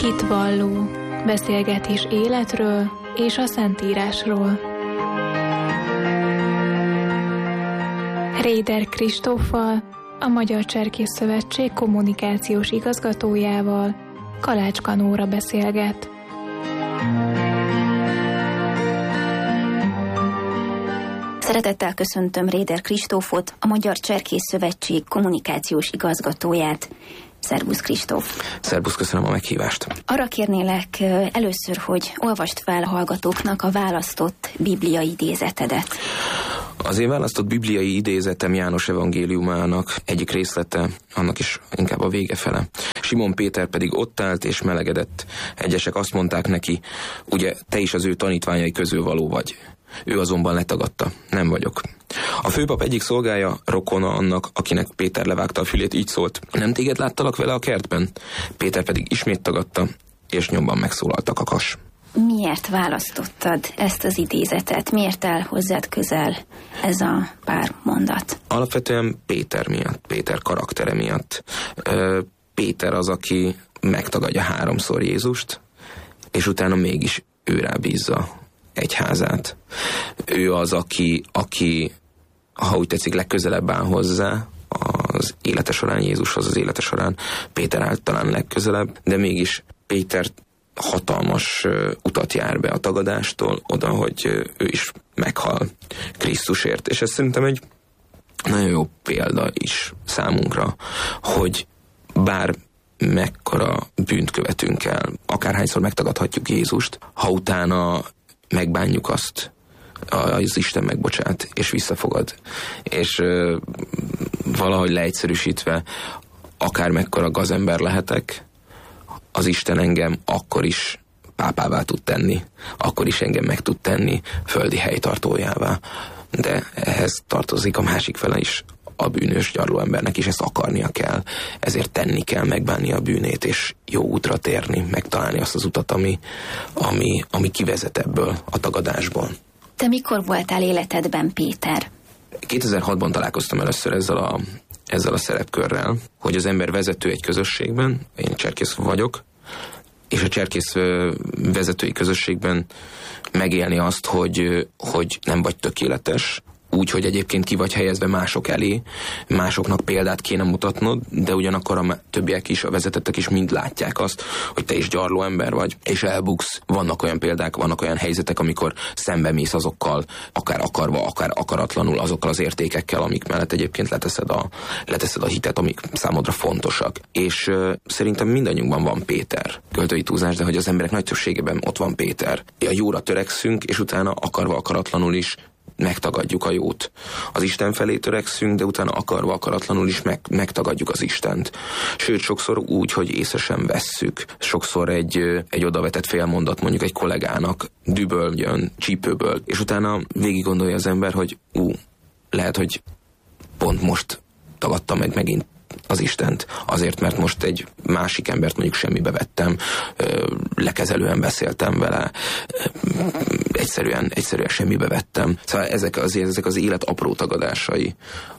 Hitvalló, beszélgetés életről és a Szentírásról. Réder Kristóffal, a Magyar Cserkész Szövetség kommunikációs igazgatójával Kalácska Nóra beszélget. Szeretettel köszöntöm Réder Kristófot, a Magyar Cserkész Szövetség kommunikációs igazgatóját. Szerbusz Kristóf! Szerbusz, köszönöm a meghívást! Arra kérnélek először, hogy olvasd fel a hallgatóknak a választott bibliai idézetedet. Az én választott bibliai idézetem János evangéliumának egyik részlete, annak is inkább a vége fele. Simon Péter pedig ott állt és melegedett. Egyesek azt mondták neki, ugye te is az ő tanítványai közül való vagy. Ő azonban letagadta, nem vagyok. A főpap egyik szolgája, rokona annak, akinek Péter levágta a fülét, így szólt, nem téged láttalak vele a kertben? Péter pedig ismét tagadta, és nyomban megszólalt a kakas. Miért választottad ezt az idézetet? Miért áll hozzád közel ez a pár mondat? Alapvetően Péter miatt, Péter karaktere miatt. Péter az, aki megtagadja 3-szor Jézust, és utána mégis őrá bízza egyházát. Ő az, aki, ha úgy tetszik, legközelebb áll hozzá az élete során Jézushoz, az élete során Péter állt talán legközelebb, de mégis Péter hatalmas utat jár be a tagadástól oda, hogy ő is meghal Krisztusért. És ez szerintem egy nagyon jó példa is számunkra, hogy bár mekkora bűnt követünk el, akárhányszor megtagadhatjuk Jézust, ha utána megbánjuk azt, az Isten megbocsát, és visszafogad. És valahogy leegyszerűsítve, akár mekkora gazember lehetek, az Isten engem akkor is pápává tud tenni, akkor is engem meg tud tenni földi helytartójává. De ehhez tartozik a másik fele is, a bűnös gyarló embernek is ezt akarnia kell, ezért tenni kell, megbánni a bűnét, és jó útra térni, megtalálni azt az utat, ami kivezet ebből a tagadásból. Te mikor voltál életedben, Péter? 2006-ban találkoztam először ezzel a szerepkörrel, hogy az ember vezető egy közösségben, én cserkész vagyok, és a cserkész vezetői közösségben megélni azt, hogy nem vagy tökéletes, úgy, hogy egyébként ki vagy helyezve mások elé, másoknak példát kéne mutatnod, de ugyanakkor a többiek is, a vezetettek is mind látják azt, hogy te is gyarló ember vagy, és elbuksz. Vannak olyan példák, vannak olyan helyzetek, amikor szembemész azokkal, akár akarva, akár akaratlanul, azokkal az értékekkel, amik mellett egyébként leteszed a hitet, amik számodra fontosak. És szerintem mindannyiunkban van Péter. Költői túlzás, de hogy az emberek nagy többségében ott van Péter. A jóra törekszünk, és utána akarva, akaratlanul is megtagadjuk a jót. Az Isten felé törekszünk, de utána akarva, akaratlanul is megtagadjuk az Istent. Sőt, sokszor úgy, hogy észre sem vesszük. Sokszor egy odavetett félmondat mondjuk egy kollégának dühből jön, csípőből, és utána végig gondolja az ember, hogy lehet, hogy pont most tagadtam meg megint az Istent, azért, mert most egy másik embert mondjuk semmibe vettem, lekezelően beszéltem vele, egyszerűen semmibe vettem. Szóval ezek az élet apró tagadásai,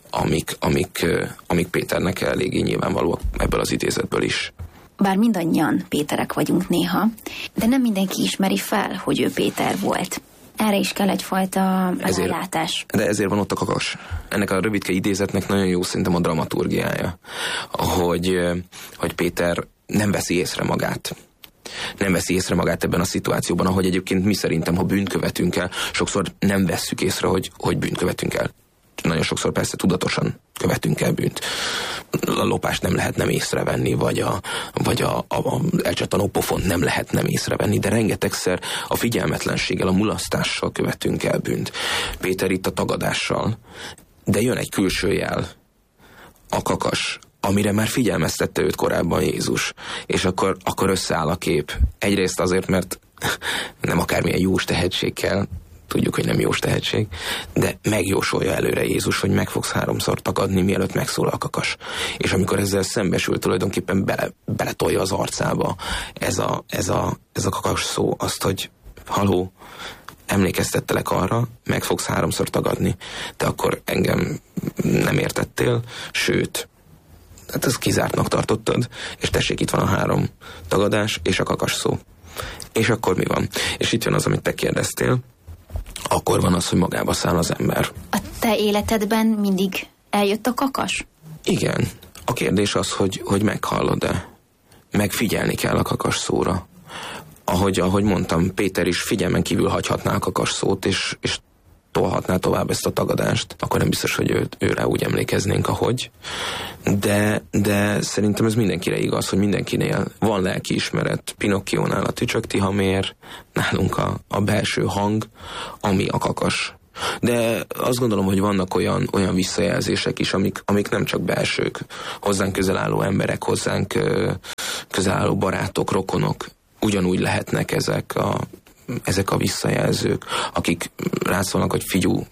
amik Péternek eléggé nyilvánvalóak ebből az idézetből is. Bár mindannyian Péterek vagyunk néha, de nem mindenki ismeri fel, hogy ő Péter volt. Erre is kell egyfajta rálátás. De ezért van ott a kakas. Ennek a rövidke idézetnek nagyon jó szerintem a dramaturgiája, hogy Péter nem veszi észre magát. Nem veszi észre magát ebben a szituációban, ahogy egyébként mi szerintem, ha bűnt követünk el, sokszor nem vesszük észre, hogy bűnt követünk el. Nagyon sokszor persze tudatosan követünk el bűnt. A lopást nem lehet nem észrevenni, vagy a elcsattanó pofont nem lehet nem észrevenni, de rengetegszer a figyelmetlenséggel, a mulasztással követünk el bűnt. Péter itt a tagadással, de jön egy külső jel, a kakas, amire már figyelmeztette őt korábban Jézus, és akkor összeáll a kép. Egyrészt azért, mert nem akármilyen jós tehetség kell, tudjuk, hogy nem jós tehetség, de megjósolja előre Jézus, hogy meg fogsz 3-szor tagadni, mielőtt megszólal a kakas. És amikor ezzel szembesül, tulajdonképpen beletolja az arcába ez a kakas szó, azt, hogy haló, emlékeztettelek arra, meg fogsz 3-szor tagadni, de akkor engem nem értettél, sőt, hát ezt kizártnak tartottad, és tessék, itt van a 3 tagadás, és a kakas szó. És akkor mi van? És itt jön az, amit te kérdeztél, akkor van az, hogy magába száll az ember. A te életedben mindig eljött a kakas? Igen. A kérdés az, hogy meghallod-e. Megfigyelni kell a kakas szóra. Ahogy mondtam, Péter is figyelmen kívül hagyhatná a kakas szót, és tolhatná tovább ezt a tagadást. Akkor nem biztos, hogy őre úgy emlékeznénk, ahogy. De szerintem ez mindenkire igaz, hogy mindenkinél van lelkiismeret. Pinokkiónál a tücsök tihamér, nálunk a belső hang, ami a kakas. De azt gondolom, hogy vannak olyan visszajelzések is, amik nem csak belsők. Hozzánk közel álló emberek, hozzánk közel álló barátok, rokonok, ugyanúgy lehetnek ezek a visszajelzők, akik rászólnak, hogy figyú,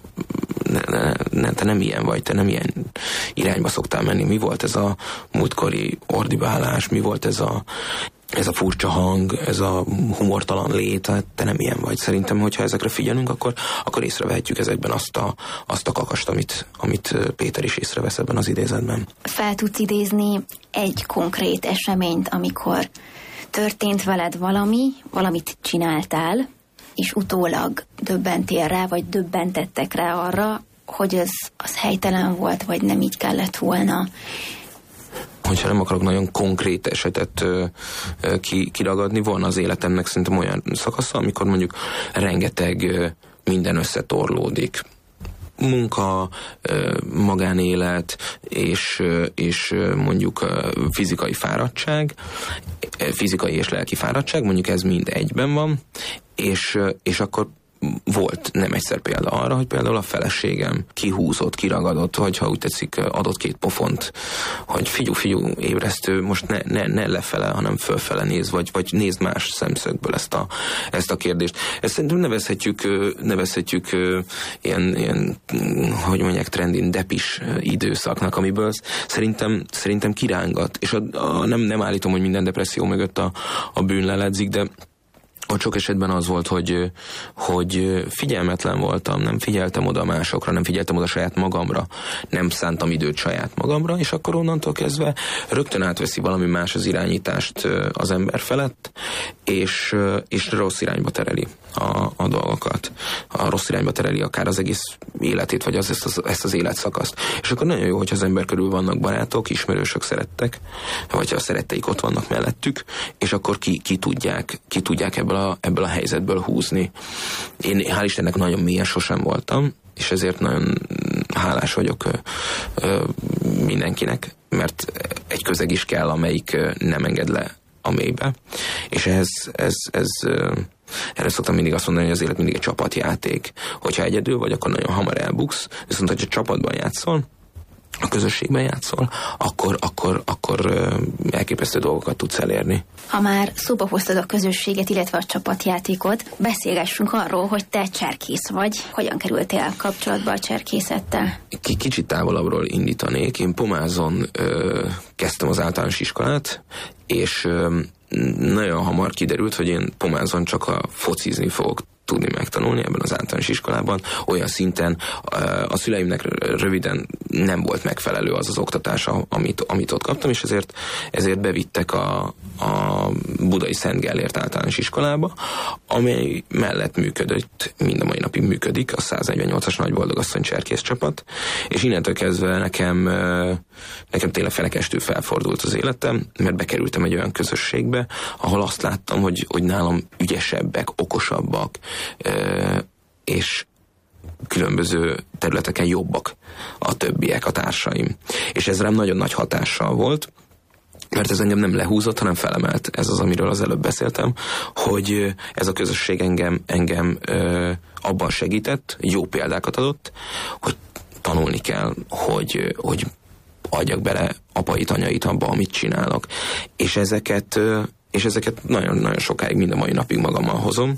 te nem ilyen vagy, te nem ilyen irányba szoktál menni. Mi volt ez a múltkori ordibálás, mi volt ez a furcsa hang, ez a humortalan lét, hát te nem ilyen vagy. Szerintem, hogyha ezekre figyelünk, akkor észrevehetjük ezekben azt a kakast, amit Péter is észrevesz ebben az idézetben. Fel tudsz idézni egy konkrét eseményt, amikor történt veled valamit csináltál, és utólag döbbentél rá, vagy döbbentettek rá arra, hogy az helytelen volt, vagy nem így kellett volna. Hogyha nem akarok nagyon konkrét esetet kiragadni, volna az életemnek szerintem olyan szakasza, amikor mondjuk rengeteg minden összetorlódik. Munka, magánélet és mondjuk fizikai fáradtság, fizikai és lelki fáradtság, mondjuk ez mind egyben van, és akkor volt nem egyszer példa arra, hogy például a feleségem kihúzott, kiragadott, vagy ha úgy tetszik, adott 2 pofont, hogy figyú, ébresztő, most ne lefele, hanem fölfele néz, vagy nézd más szemszögből ezt a kérdést. Ezt szerintem nevezhetjük ilyen, hogy mondják, trendin depis időszaknak, amiből szerintem kirángat. És nem állítom, hogy minden depresszió mögött a bűn leledzik, de ott sok esetben az volt, hogy figyelmetlen voltam, nem figyeltem oda másokra, nem figyeltem oda saját magamra, nem szántam időt saját magamra, és akkor onnantól kezdve rögtön átveszi valami más az irányítást az ember felett, és rossz irányba tereli a dolgokat. A rossz irányba tereli akár az egész életét, vagy ezt az életszakaszt. És akkor nagyon jó, hogyha az ember körül vannak barátok, ismerősök, szerettek, vagy a szeretteik ott vannak mellettük, és akkor ki tudják ebből a helyzetből húzni. Én hál' Istennek nagyon mélyen sosem voltam, és ezért nagyon hálás vagyok mindenkinek, mert egy közeg is kell, amelyik nem enged le a mélybe. És erre szoktam mindig azt mondani, hogy az élet mindig egy csapatjáték. Hogyha egyedül vagy, akkor nagyon hamar elbuksz, viszont hogyha csapatban játszol, a közösségben játszol, akkor elképesztő dolgokat tudsz elérni. Ha már szóba hoztad a közösséget, illetve a csapatjátékot, beszélgessünk arról, hogy te cserkész vagy. Hogyan kerültél kapcsolatba a cserkészettel? Kicsit távolabbról indítanék. Én Pomázon kezdtem az általános iskolát, és nagyon hamar kiderült, hogy én Pomázon csak a focizni fogok tudni megtanulni ebben az általános iskolában. Olyan szinten a szüleimnek röviden nem volt megfelelő az oktatás, amit ott kaptam, és ezért bevittek a Budai Szent Gellért általános iskolába, amely mellett működött, mind a mai napig működik, a 148-as Nagyboldogasszony cserkész csapat, és innentől kezdve nekem tényleg felekestül felfordult az életem, mert bekerültem egy olyan közösségbe, ahol azt láttam, hogy nálam ügyesebbek, okosabbak, és különböző területeken jobbak a többiek, a társaim. És ez rám nagyon nagy hatással volt, mert ez engem nem lehúzott, hanem felemelt. Ez az, amiről az előbb beszéltem, hogy ez a közösség engem abban segített, jó példákat adott, hogy tanulni kell, hogy adjak bele apait, anyait abba, amit csinálok. És ezeket nagyon-nagyon sokáig, mind a mai napig magammal hozom.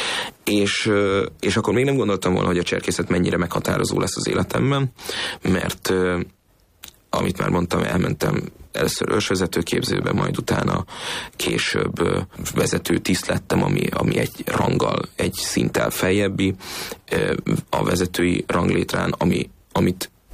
És akkor még nem gondoltam volna, hogy a cserkészet mennyire meghatározó lesz az életemben, mert amit már mondtam, elmentem először ősvezetőképzőbe, majd utána később vezető tiszt lettem, ami egy ranggal, egy szinttel feljebbi a vezetői ranglétrán, amit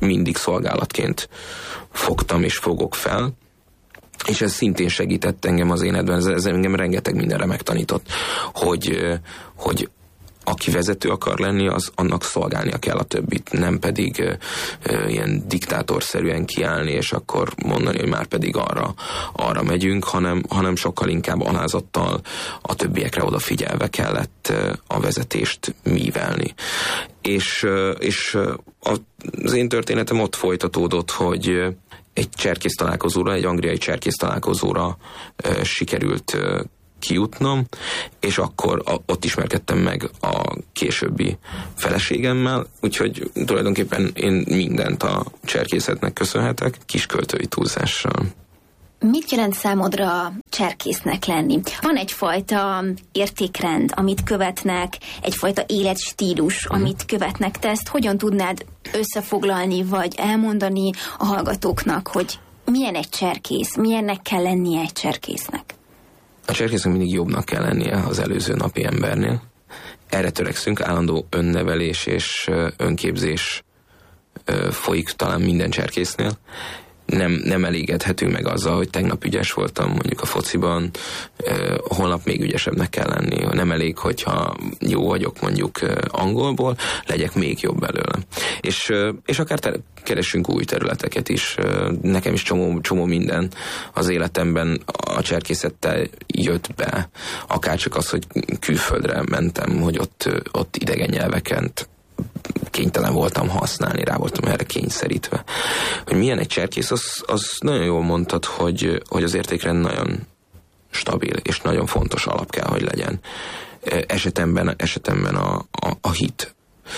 mindig szolgálatként fogtam és fogok fel, és ez szintén segített engem az életben, ez engem rengeteg mindenre megtanított, hogy aki vezető akar lenni, az annak szolgálnia kell a többit, nem pedig ilyen diktátorszerűen kiállni, és akkor mondani, hogy már pedig arra megyünk, hanem sokkal inkább alázattal a többiekre odafigyelve kellett a vezetést mívelni. És az én történetem ott folytatódott, hogy egy cserkész találkozóra, egy angliai cserkész találkozóra sikerült kijutnom, és akkor ott ismerkedtem meg a későbbi feleségemmel, úgyhogy tulajdonképpen én mindent a cserkészetnek köszönhetek, kis költői túlzással. Mit jelent számodra cserkésznek lenni? Van egyfajta értékrend, amit követnek, egyfajta életstílus, amit követnek. Te ezt hogyan tudnád összefoglalni, vagy elmondani a hallgatóknak, hogy milyen egy cserkész, milyennek kell lennie egy cserkésznek? A cserkésznek mindig jobbnak kell lennie az előző napi embernél. Erre törekszünk, állandó önnevelés és önképzés folyik talán minden cserkésznél. Nem elégedhetünk meg azzal, hogy tegnap ügyes voltam mondjuk a fociban, holnap még ügyesebbnek kell lenni. Nem elég, hogyha jó vagyok mondjuk angolból, legyek még jobb belőle. És akár keresünk új területeket is. Nekem is csomó minden az életemben a cserkészettel jött be. Akárcsak az, hogy külföldre mentem, hogy ott idegen nyelveket kénytelen voltam használni, rá voltam erre kényszerítve. Hogy milyen egy cserkész, az nagyon jól mondtad, hogy az értékrend nagyon stabil, és nagyon fontos alap kell, hogy legyen. Esetemben a hit.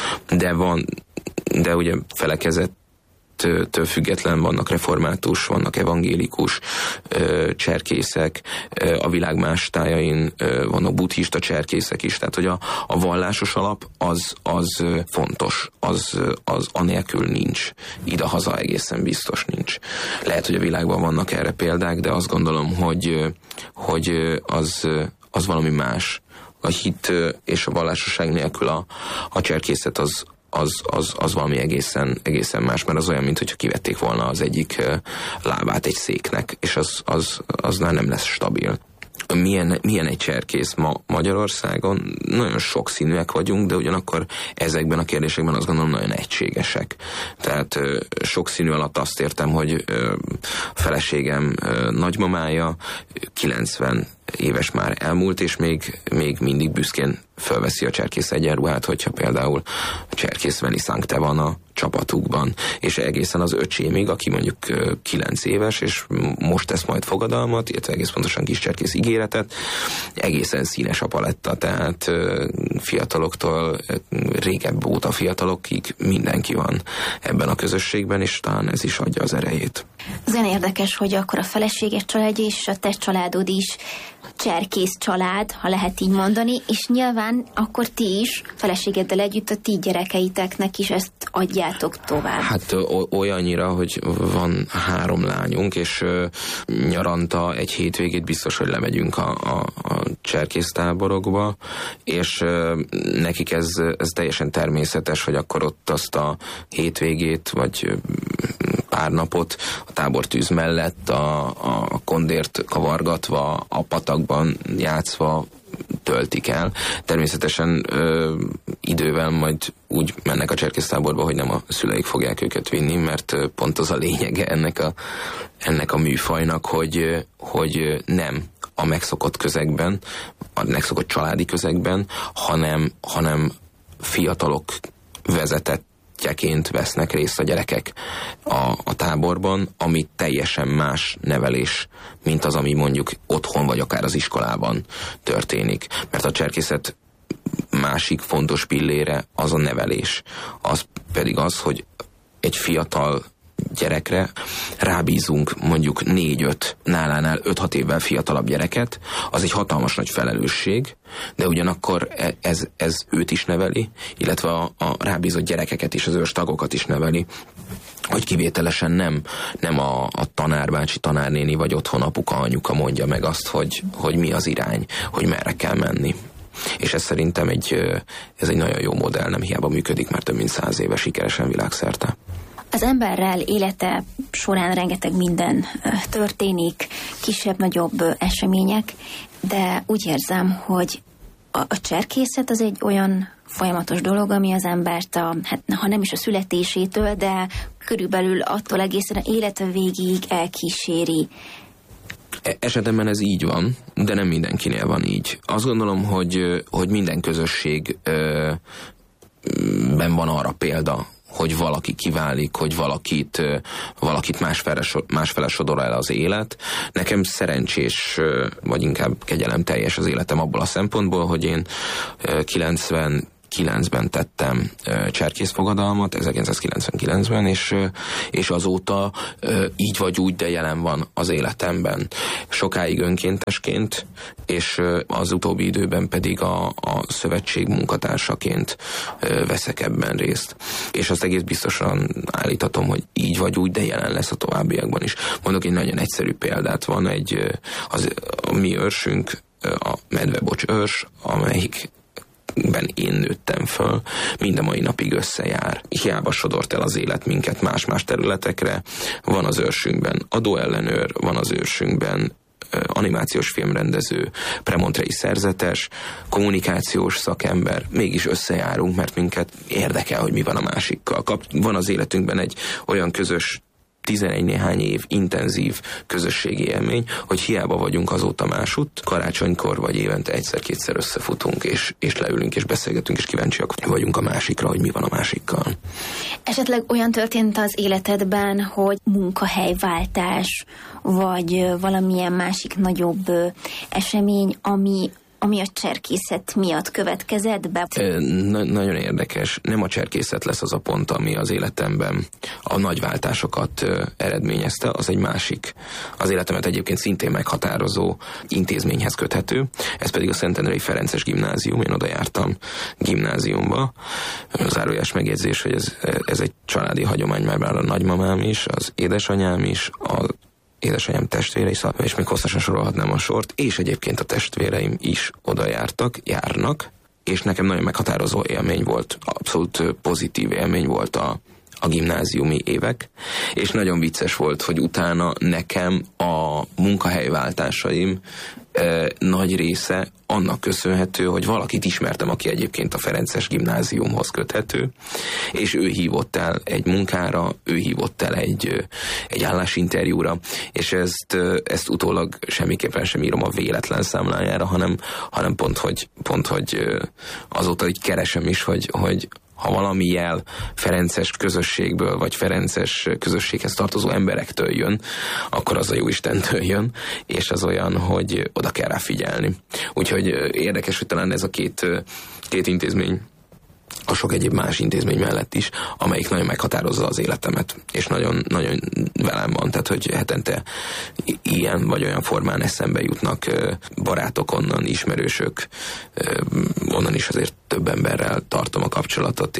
De ugye felekezettől független vannak református, vannak evangélikus cserkészek, a világ más tájain vannak buddhista cserkészek is, tehát hogy a vallásos alap az fontos, az anélkül nincs. Idehaza egészen biztos nincs. Lehet, hogy a világban vannak erre példák, de azt gondolom, hogy az valami más. A hit és a vallásosság nélkül a cserkészet az valami egészen más, mert az olyan, mintha kivették volna az egyik lábát egy széknek, és az nem lesz stabil. Milyen egy cserkész ma Magyarországon? Nagyon sokszínűek vagyunk, de ugyanakkor ezekben a kérdésekben azt gondolom nagyon egységesek. Tehát sokszínű alatt azt értem, hogy feleségem nagymamája 90 éves már elmúlt, és még mindig büszkén fölveszi a cserkész egyenruhát, hogyha például cserkész Veni Sancte van a csapatukban, és egészen az öcsémig, aki mondjuk 9 éves, és most tesz majd fogadalmat, illetve egész pontosan kis cserkész ígéretet, egészen színes a paletta, tehát fiataloktól régebb óta fiatalokig mindenki van ebben a közösségben, és talán ez is adja az erejét. Az olyan érdekes, hogy akkor a feleséges családja és a te családod is cserkész család, ha lehet így mondani, és nyilván akkor ti is, feleségeddel együtt a ti gyerekeiteknek is ezt adjátok tovább. Hát olyannyira, hogy van 3 lányunk, és nyaranta egy hétvégét biztos, hogy lemegyünk a cserkésztáborokba, és nekik ez teljesen természetes, hogy akkor ott azt a hétvégét, vagy pár napot a tábortűz mellett a kondért kavargatva, a patakban játszva töltik el. Természetesen idővel majd úgy mennek a cserkésztáborba, hogy nem a szüleik fogják őket vinni, mert pont az a lényege ennek a műfajnak, hogy nem a megszokott közegben, a megszokott családi közegben, hanem fiatalok vezetettjeként vesznek részt a gyerekek a táborban, ami teljesen más nevelés, mint az, ami mondjuk otthon vagy akár az iskolában történik. Mert a cserkészet másik fontos pillére az a nevelés. Az pedig az, hogy egy fiatal gyerekre rábízunk mondjuk 4-5, nálánál 5-6 évvel fiatalabb gyereket, az egy hatalmas nagy felelősség, de ugyanakkor ez őt is neveli, illetve a rábízott gyerekeket is, az őstagokat is neveli, hogy kivételesen nem a tanárbácsi, tanárnéni vagy otthon apuka, anyuka mondja meg azt, hogy mi az irány, hogy merre kell menni. És ez szerintem ez egy nagyon jó modell, nem hiába működik már több mint 100 éve sikeresen világszerte. Az emberrel élete során rengeteg minden történik, kisebb-nagyobb események, de úgy érzem, hogy a cserkészet az egy olyan folyamatos dolog, ami az embert, ha nem is a születésétől, de körülbelül attól egészen élete végig elkíséri. Esetemben ez így van, de nem mindenkinél van így. Azt gondolom, hogy minden közösségben van arra példa, hogy valaki kiválik, hogy valakit másfele sodor el az élet. Nekem szerencsés, vagy inkább kegyelemteljes az életem abból a szempontból, hogy én 99-ben tettem cserkészfogadalmat, 1999-ben, és azóta így vagy úgy, de jelen van az életemben. Sokáig önkéntesként, és az utóbbi időben pedig a szövetség munkatársaként veszek ebben részt. És azt egész biztosan állíthatom, hogy így vagy úgy, de jelen lesz a továbbiakban is. Mondok egy nagyon egyszerű példát. Van a mi őrsünk, a medvebocs őrs, amelyikben én nőttem föl, mind a mai napig összejár. Hiába sodort el az élet minket más-más területekre. Van az őrsünkben adóellenőr, van az őrsünkben animációs filmrendező, premontrei szerzetes, kommunikációs szakember, mégis összejárunk, mert minket érdekel, hogy mi van a másikkal. Van az életünkben egy olyan közös 11 néhány év intenzív közösségi élmény, hogy hiába vagyunk azóta másutt, karácsonykor vagy évente egyszer-kétszer összefutunk, és leülünk, és beszélgetünk, és kíváncsiak vagyunk a másikra, hogy mi van a másikkal. Esetleg olyan történt az életedben, hogy munkahelyváltás, vagy valamilyen másik nagyobb esemény, ami a cserkészet miatt következett be? Nagyon érdekes. Nem a cserkészet lesz az a pont, ami az életemben a nagy váltásokat eredményezte, az egy másik. Az életemet egyébként szintén meghatározó intézményhez köthető. Ez pedig a Szentendrei Ferences Gimnázium. Én oda jártam gimnáziumba. Zárójeles megjegyzés, hogy ez egy családi hagyomány, mert már a nagymamám is, az édesanyám is, édesanyám testvére is, és még hosszasan sorolhatnám a sort, és egyébként a testvéreim is oda járnak, és nekem nagyon meghatározó élmény volt, abszolút pozitív élmény volt a gimnáziumi évek, és nagyon vicces volt, hogy utána nekem a munkahelyváltásaim nagy része annak köszönhető, hogy valakit ismertem, aki egyébként a Ferences Gimnáziumhoz köthető, és ő hívott el egy munkára, ő hívott el egy állásinterjúra, és ezt utólag semmiképpen sem írom a véletlen számlájára, hanem pont, hogy azóta így keresem is, hogy ha valami jel ferences közösségből, vagy ferences közösséghez tartozó emberektől jön, akkor az a Jóistentől jön, és az olyan, hogy oda kell rá figyelni. Úgyhogy érdekes, hogy talán ez a két intézmény, a sok egyéb más intézmény mellett is, amelyik nagyon meghatározza az életemet, és nagyon, nagyon velem van, tehát hogy hetente ilyen vagy olyan formán eszembe jutnak barátok onnan, ismerősök, onnan is azért több emberrel tartom a kapcsolatot,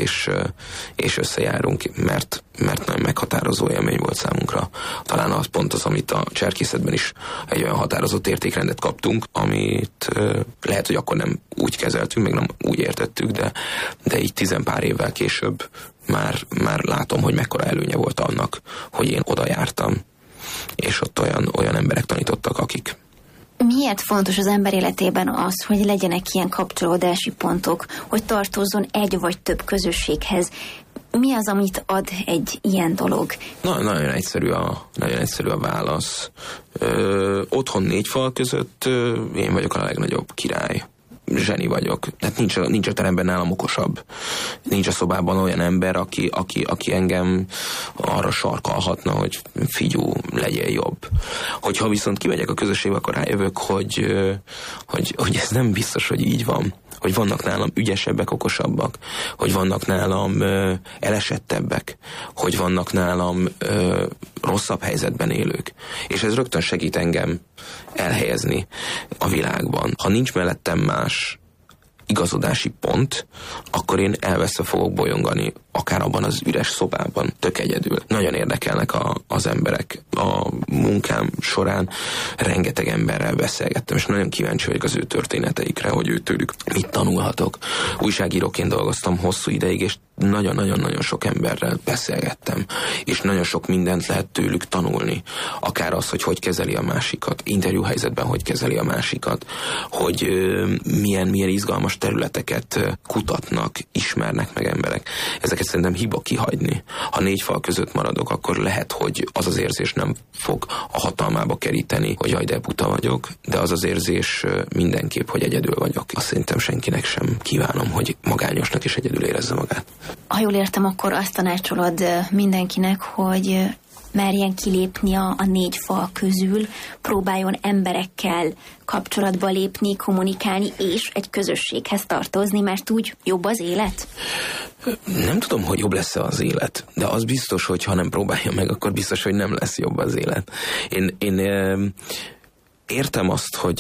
és összejárunk, mert nagyon meghatározó élmény volt számunkra. Talán az pont az, amit a cserkészetben is egy olyan határozott értékrendet kaptunk, amit lehet, hogy akkor nem úgy kezeltünk, meg nem úgy értettük, de így 10 pár évvel később már látom, hogy mekkora előnye volt annak, hogy én oda jártam, és ott olyan emberek tanítottak, akik. Miért fontos az ember életében az, hogy legyenek ilyen kapcsolódási pontok, hogy tartozzon egy vagy több közösséghez? Mi az, amit ad egy ilyen dolog? Nagyon egyszerű a válasz. Otthon 4 fal között én vagyok a legnagyobb király. Zseni vagyok. Tehát nincs a teremben nálam okosabb. Nincs a szobában olyan ember, aki engem arra sarkalhatna, hogy figyú, legyél jobb. Hogyha viszont kimegyek a közösségbe, akkor rájövök, hogy ez nem biztos, hogy így van. Hogy vannak nálam ügyesebbek, okosabbak, hogy vannak nálam elesettebbek, hogy vannak nálam rosszabb helyzetben élők. És ez rögtön segít engem elhelyezni a világban. Ha nincs mellettem más igazodási pont, akkor én elveszve fogok bolyongani akár abban az üres szobában, tök egyedül. Nagyon érdekelnek az emberek. A munkám során rengeteg emberrel beszélgettem, és nagyon kíváncsi vagyok az ő történeteikre, hogy őtőlük mit tanulhatok. Újságíróként dolgoztam hosszú ideig, és nagyon-nagyon sok emberrel beszélgettem, és nagyon sok mindent lehet tőlük tanulni. Akár az, hogy kezeli a másikat, interjúhelyzetben hogy kezeli a másikat, hogy milyen izgalmas területeket kutatnak, ismernek meg emberek. Ezeket szerintem hiba kihagyni. Ha 4 fal között maradok, akkor lehet, hogy az az érzés nem fog a hatalmába keríteni, hogy jaj, de buta vagyok, de az az érzés mindenképp, hogy egyedül vagyok. Azt szerintem senkinek sem kívánom, hogy magányosnak és egyedül érezze magát. Ha jól értem, akkor azt tanácsolod mindenkinek, hogy merjen kilépni a 4 fal közül, próbáljon emberekkel kapcsolatba lépni, kommunikálni, és egy közösséghez tartozni, mert úgy jobb az élet? Nem tudom, hogy jobb lesz-e az élet, de az biztos, hogy ha nem próbálja meg, akkor biztos, hogy nem lesz jobb az élet. Én értem azt, hogy